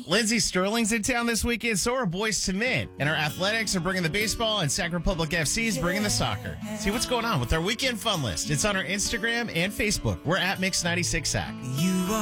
Lindsey Sterling's in town this weekend, so are Boys to Men. And our athletics are bringing the baseball, and Sac Republic FC is bringing the soccer. See what's going on with our weekend fun list. It's on our Instagram and Facebook. We're at Mix 96 Sac. You are